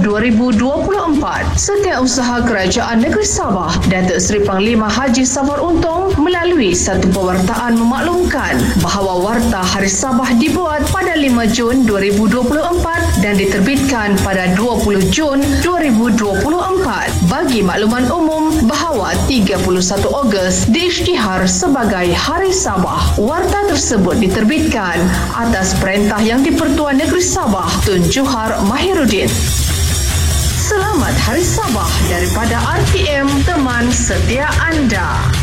2024. Setiausaha Kerajaan Negeri Sabah, Datuk Seri Panglima Haji Safar Untung melalui satu pewartaan memaklumkan bahawa Warta Hari Sabah dibuat pada 5 Jun 2024 dan diterbitkan pada 20 Jun 2024. Bagi makluman umum bahawa 31 Ogos diisytihar sebagai Hari Sabah. Warta tersebut diterbitkan atas perintah Yang di-Pertuan Negeri Sabah Tun Johar Mahiruddin. Selamat Hari Sabah daripada RTM, teman setia anda.